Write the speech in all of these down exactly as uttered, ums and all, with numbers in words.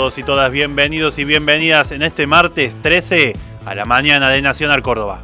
todos y todas bienvenidos y bienvenidas en este martes trece a la mañana de Nacional Córdoba.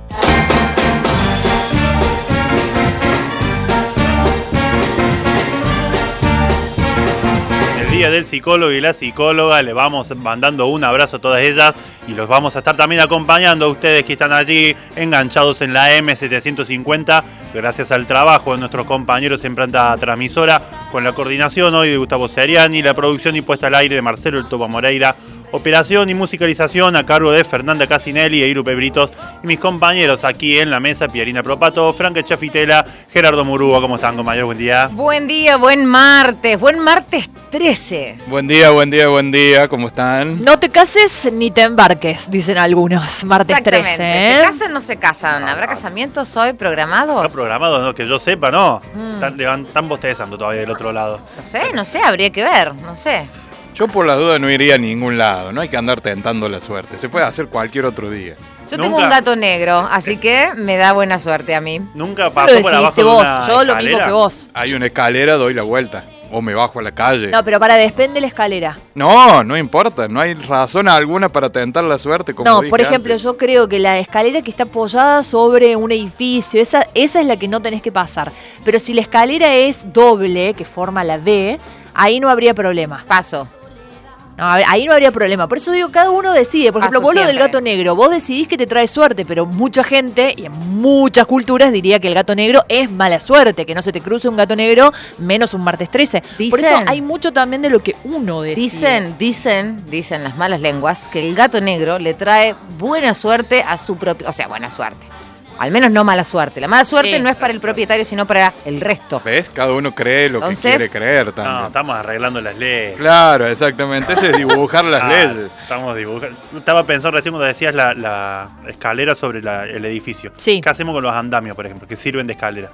Día del psicólogo y la psicóloga, le vamos mandando un abrazo a todas ellas y los vamos a estar también acompañando a ustedes que están allí enganchados en la M setecientos cincuenta, gracias al trabajo de nuestros compañeros en planta transmisora, con la coordinación hoy de Gustavo Seriani, la producción y puesta al aire de Marcelo El Topo Moreira, operación y musicalización a cargo de Fernanda Casinelli e Irupe Britos, y mis compañeros aquí en la mesa, Pierina Propato, Franca Chafitela, Gerardo Murúa. ¿Cómo están, compañeros? Buen día. Buen día, buen martes, buen martes trece. Buen día, buen día, buen día, ¿cómo están? No te cases ni te embarques, dicen algunos, martes trece. ¿eh? ¿Se casan o no se casan? ¿Habrá casamientos hoy programados? ¿Está programado? No, que yo sepa, no. Mm. Están, están bostezando todavía del otro lado. No sé, no sé, habría que ver, no sé. Yo por la duda no iría a ningún lado, no hay que andar tentando la suerte, se puede hacer cualquier otro día. Yo Nunca. tengo un gato negro, así que me da buena suerte a mí. Nunca Eso pasó lo por abajo decidiste de vos, una yo lo mismo escalera? que vos. Hay una escalera, doy la vuelta, o me bajo a la calle. No, pero para depende la escalera. No, no importa, no hay razón alguna para tentar la suerte. Como No, dije por ejemplo, antes. yo creo que la escalera que está apoyada sobre un edificio, esa, esa es la que no tenés que pasar. Pero si la escalera es doble, que forma la D, ahí no habría problema. Paso. No, a ver, ahí no habría problema. Por eso digo, cada uno decide. Por ejemplo, Paso vos lo del siempre. gato negro, vos decidís que te trae suerte, pero mucha gente y en muchas culturas diría que el gato negro es mala suerte, que no se te cruce un gato negro menos un martes trece. Por Dicen- eso hay mucho también de lo que uno decide. Dicen, dicen, dicen las malas lenguas que el gato negro le trae buena suerte a su propio, o sea, buena suerte. Al menos no mala suerte. La mala suerte Sí. no es para el propietario, sino para el resto. ¿Ves? Cada uno cree lo Entonces- que quiere creer No, también. estamos arreglando las leyes. Claro, exactamente, eso es dibujar las Ah, leyes. Estamos dibujando. Estaba pensando recién cuando decías la, la escalera sobre la- el edificio. Sí. ¿Qué hacemos con los andamios, por ejemplo, que sirven de escalera?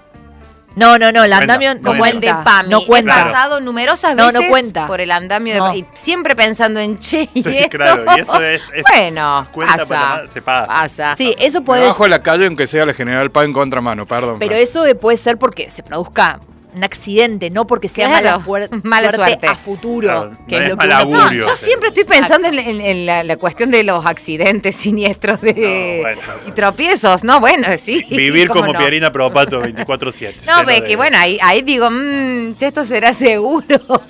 No, no, no, el Cuenta, andamio no cuenta. Como el de cuenta. Pami. No cuenta. He pasado numerosas No, veces no cuenta. por el andamio de No. y siempre pensando en che y Sí, esto. claro, y eso es- es- bueno, cuenta, pasa, pero no- se pasa. pasa. Sí, eso Me puede bajo a la calle aunque sea la General Paz en contramano, perdón. Pero Fran. eso puede ser porque se produzca un accidente, no porque sea Claro, mala, fuer- mala suerte, suerte. a futuro, Claro, que no es es lo que mal uno augurio. No, piensa. yo siempre estoy pensando en, en- en la, la cuestión de los accidentes siniestros de, No, bueno. y tropiezos, ¿no? Bueno, sí. Vivir cómo como no. Pierina Propato veinticuatro siete. No, ve que bueno, ahí, ahí digo, mmm, esto será seguro.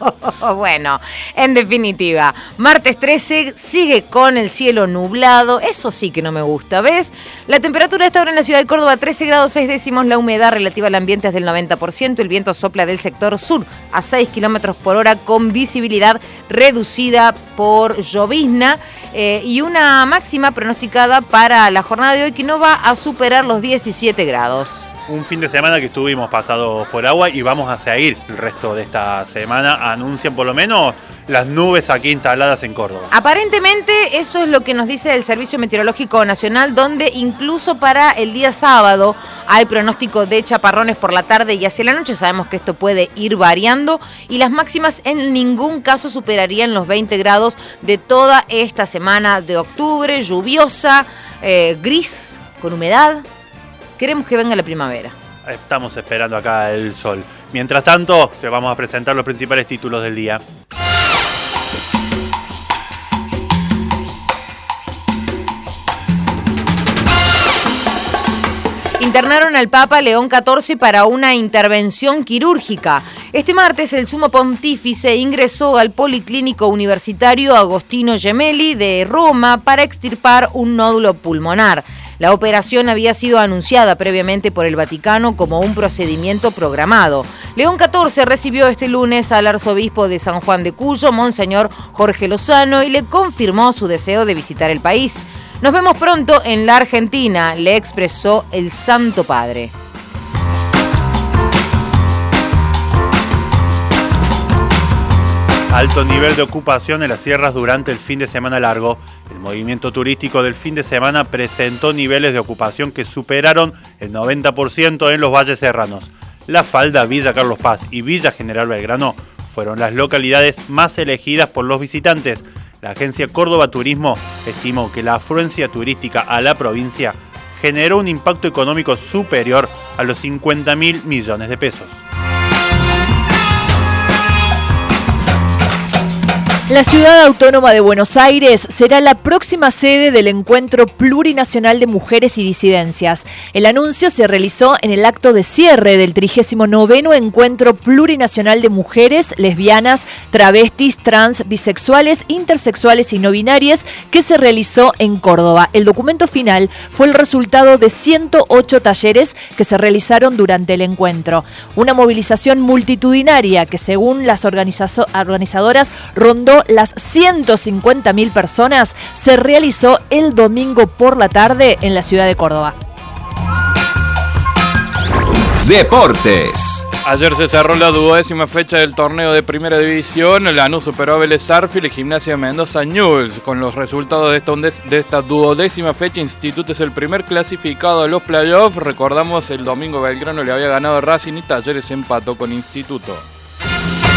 Bueno, en definitiva, martes trece sigue con el cielo nublado, eso sí que no me gusta, ¿ves? La temperatura está ahora en la ciudad de Córdoba, trece grados seis décimos, la humedad relativa al ambiente es del noventa por ciento, el viento sopla del sector sur a seis kilómetros por hora con visibilidad reducida por llovizna eh, y una máxima pronosticada para la jornada de hoy que no va a superar los diecisiete grados. Un fin de semana que estuvimos pasados por agua y vamos a seguir el resto de esta semana. Anuncian por lo menos las nubes aquí instaladas en Córdoba. Aparentemente eso es lo que nos dice el Servicio Meteorológico Nacional, donde incluso para el día sábado hay pronóstico de chaparrones por la tarde y hacia la noche. Sabemos que esto puede ir variando y las máximas en ningún caso superarían los veinte grados de toda esta semana de octubre, lluviosa, eh, gris, con humedad. Queremos que venga la primavera. Estamos esperando acá el sol. Mientras tanto, te vamos a presentar los principales títulos del día. Internaron al Papa León catorce para una intervención quirúrgica. Este martes el sumo pontífice ingresó al Policlínico Universitario Agostino Gemelli de Roma para extirpar un nódulo pulmonar. La operación había sido anunciada previamente por el Vaticano como un procedimiento programado. León catorce recibió este lunes al arzobispo de San Juan de Cuyo, Monseñor Jorge Lozano, y le confirmó su deseo de visitar el país. Nos vemos pronto en la Argentina, le expresó el Santo Padre. Alto nivel de ocupación en las sierras durante el fin de semana largo. El movimiento turístico del fin de semana presentó niveles de ocupación que superaron el noventa por ciento en los valles serranos. La Falda, Villa Carlos Paz y Villa General Belgrano fueron las localidades más elegidas por los visitantes. La agencia Córdoba Turismo estimó que la afluencia turística a la provincia generó un impacto económico superior a los cincuenta mil millones de pesos. La Ciudad Autónoma de Buenos Aires será la próxima sede del Encuentro Plurinacional de Mujeres y Disidencias. El anuncio se realizó en el acto de cierre del trigésimo noveno Encuentro Plurinacional de Mujeres, Lesbianas, Travestis, Trans, Bisexuales, Intersexuales y No Binarias, que se realizó en Córdoba. El documento final fue el resultado de ciento ocho talleres que se realizaron durante el encuentro. Una movilización multitudinaria que, según las organizazo- organizadoras, rondó las ciento cincuenta mil personas, se realizó el domingo por la tarde en la ciudad de Córdoba. Deportes. Ayer se cerró la duodécima fecha del torneo de Primera División. Lanús superó a Vélez Sarsfield y Gimnasia de Mendoza Newell's. Con los resultados de esta, de esta duodécima fecha, Instituto es el primer clasificado de los playoffs. Recordamos, el domingo Belgrano le había ganado a Racing y Talleres empató con Instituto.